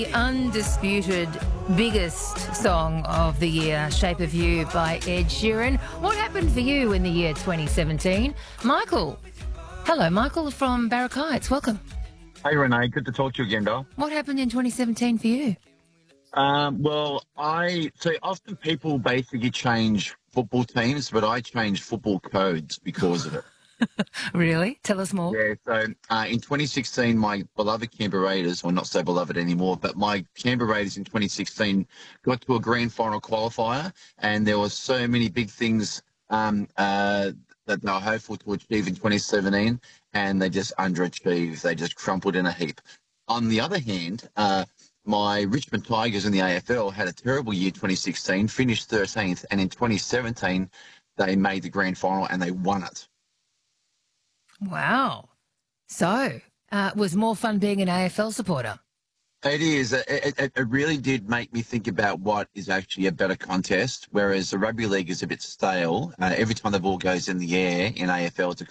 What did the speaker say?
The undisputed biggest song of the year, Shape of You by Ed Sheeran. What happened for you in the year 2017? Michael. Hello, Michael from Barrack Heights. Welcome. Hey, Renee. Good to talk to you again, doll. What happened in 2017 for you? So often people basically change football teams, but I changed football codes because of it. Really? Tell us more. Yeah, so in 2016, my beloved Canberra Raiders, or not so beloved anymore, but my Canberra Raiders in 2016 got to a grand final qualifier, and there were so many big things that they were hopeful to achieve in 2017, and they just underachieved. They just crumpled in a heap. On the other hand, my Richmond Tigers in the AFL had a terrible year 2016, finished 13th, and in 2017, they made the grand final and they won it. Wow. So, it was more fun being an AFL supporter. It is. It really did make me think about what is actually a better contest, whereas the rugby league is a bit stale. Every time the ball goes in the air in AFL,